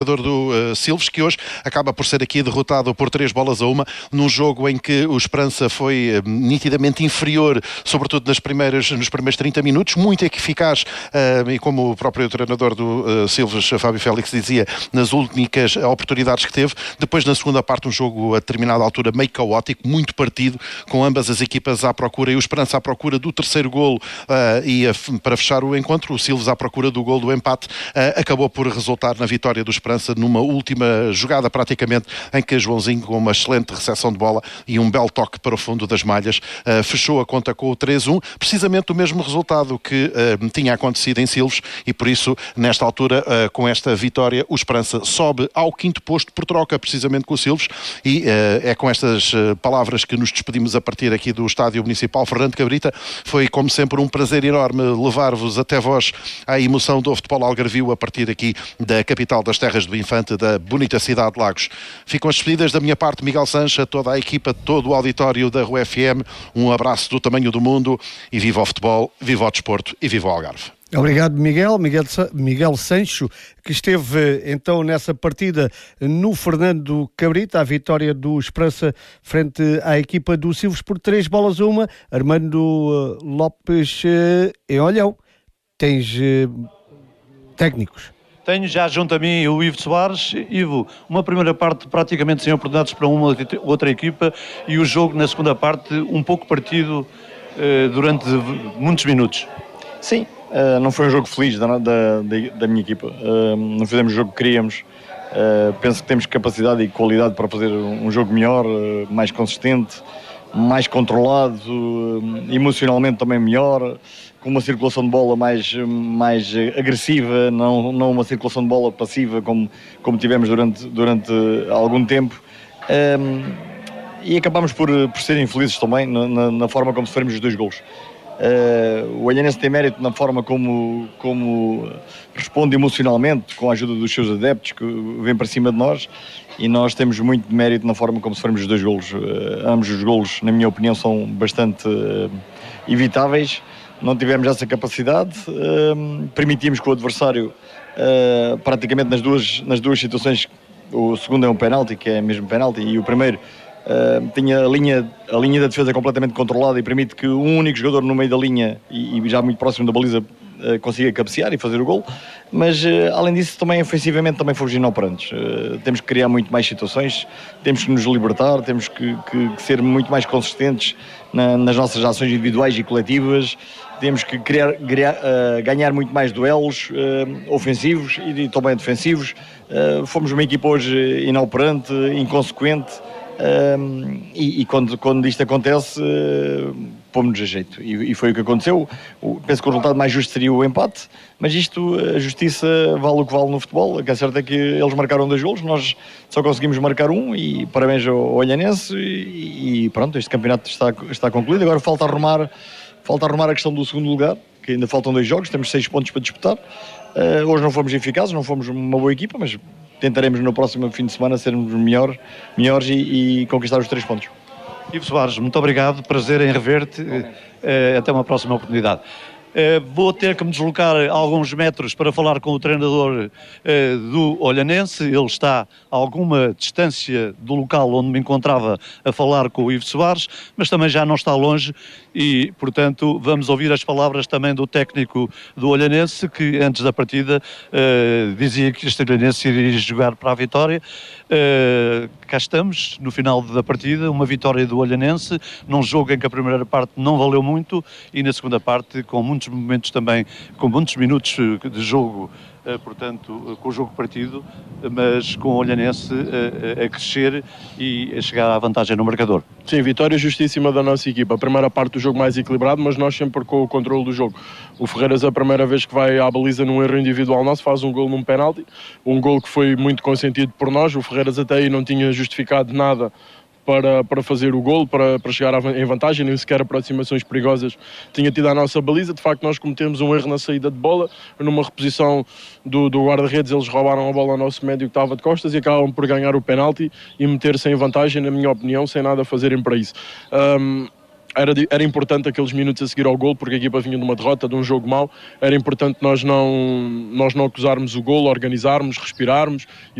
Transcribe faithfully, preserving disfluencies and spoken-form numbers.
do uh, Silves, que hoje acaba por ser aqui derrotado por três bolas a uma, num jogo em que o Esperança foi uh, nitidamente inferior, sobretudo nas primeiras, nos primeiros trinta minutos, muito eficaz, uh, e como o próprio treinador do uh, Silves, Fábio Félix, dizia, nas únicas oportunidades que teve. Depois, na segunda parte, um jogo a determinada altura meio caótico, muito partido, com ambas as equipas à procura, e o Esperança à procura do terceiro golo, uh, e a, para fechar o encontro, o Silves à procura do golo do empate, uh, acabou por resultar na vitória do Esperança numa última jogada praticamente, em que Joãozinho, com uma excelente recepção de bola e um belo toque para o fundo das malhas, uh, fechou a conta com o três a um, precisamente o mesmo resultado que uh, tinha acontecido em Silves, e por isso, nesta altura, uh, com esta vitória, o Esperança sobe ao quinto posto por troca, precisamente com o Silves, e uh, é com estas uh, palavras que nos despedimos a partir aqui do Estádio Municipal Fernando Cabrita. Foi, como sempre, um prazer enorme levar-vos até vós à emoção do futebol algarvio a partir aqui da capital das terras do Infante, da bonita cidade de Lagos. Ficam as despedidas da minha parte, Miguel Sancha, toda a equipa, todo o auditório da Rua F M. Um abraço do tamanho do mundo e viva o futebol, viva o desporto e viva o Algarve. Obrigado, Miguel. Miguel, Miguel Sancho, que esteve então nessa partida no Fernando Cabrita, a vitória do Esperança frente à equipa do Silves por três bolas a uma. Armando Lopes uh, em Olhão, tens uh, técnicos. Tenho já junto a mim o Ivo Soares. Ivo, uma primeira parte praticamente sem oportunidades para uma ou outra equipa, e o jogo na segunda parte um pouco partido eh, durante muitos minutos. Sim, uh, não foi um jogo feliz da, da, da minha equipa. Uh, não fizemos o jogo que queríamos. Uh, penso que temos capacidade e qualidade para fazer um jogo melhor, uh, mais consistente, mais controlado, uh, emocionalmente também melhor, com uma circulação de bola mais, mais agressiva, não, não uma circulação de bola passiva como, como tivemos durante, durante algum tempo. Um, e acabámos por, por ser infelizes também na, na, na forma como sofremos os dois golos. Uh, o Olhanense tem mérito na forma como, como responde emocionalmente, com a ajuda dos seus adeptos que vêm para cima de nós, e nós temos muito mérito na forma como sofremos os dois golos. Uh, ambos os golos, na minha opinião, são bastante uh, evitáveis. Não tivemos essa capacidade, uh, permitimos que o adversário, uh, praticamente nas duas, nas duas situações, o segundo é um penalti, que é mesmo penalti, e o primeiro uh, tinha a linha, a linha da defesa completamente controlada e permite que um único jogador no meio da linha e, e já muito próximo da baliza uh, consiga cabecear e fazer o gol. Mas, uh, além disso, também ofensivamente também fomos inoperantes. Uh, temos que criar muito mais situações, temos que nos libertar, temos que, que, que ser muito mais consistentes na, nas nossas ações individuais e coletivas. Temos que criar, criar, uh, ganhar muito mais duelos uh, ofensivos e, e também defensivos. Uh, fomos uma equipa hoje inoperante, inconsequente, uh, e, e quando, quando isto acontece, uh, pomos-nos a jeito. E, e foi o que aconteceu. O, penso que o resultado mais justo seria o empate, mas isto, a justiça vale o que vale no futebol. O que é certo é que eles marcaram dois golos, nós só conseguimos marcar um, e parabéns ao Olhanense, e, e pronto, este campeonato está, está concluído. Agora falta arrumar Falta arrumar a questão do segundo lugar, que ainda faltam dois jogos, temos seis pontos para disputar. Uh, hoje não fomos eficazes, não fomos uma boa equipa, mas tentaremos no próximo fim de semana sermos melhor, melhores e, e conquistar os três pontos. Ivo Soares, muito obrigado, prazer em rever-te, uh, até uma próxima oportunidade. Uh, vou ter que me deslocar alguns metros para falar com o treinador uh, do Olhanense. Ele está a alguma distância do local onde me encontrava a falar com o Ivo Soares, mas também já não está longe e, portanto, vamos ouvir as palavras também do técnico do Olhanense, que antes da partida uh, dizia que este Olhanense iria jogar para a vitória. Uh, cá estamos, no final da partida, uma vitória do Olhanense, num jogo em que a primeira parte não valeu muito e na segunda parte, com muitos momentos também, com muitos minutos de jogo, uh, portanto, uh, com o jogo partido, mas com o Olhanense uh, a crescer e a chegar à vantagem no marcador. Sim, vitória justíssima da nossa equipa. A primeira parte do jogo mais equilibrado, mas nós sempre com o controle do jogo. O Ferreiras, a primeira vez que vai à baliza num erro individual nosso, faz um gol num penalti, um gol que foi muito consentido por nós. O Ferreiras até aí não tinha justificado nada para, para fazer o golo, para, para chegar em vantagem, nem sequer aproximações perigosas tinha tido a nossa baliza. De facto, nós cometemos um erro na saída de bola, numa reposição do, do guarda-redes, eles roubaram a bola ao nosso médio que estava de costas e acabam por ganhar o penalti e meter-se em vantagem, na minha opinião, sem nada fazerem para isso. Um, Era, era importante aqueles minutos a seguir ao golo, porque a equipa vinha de uma derrota, de um jogo mau. Era importante nós não, nós não acusarmos o golo, organizarmos, respirarmos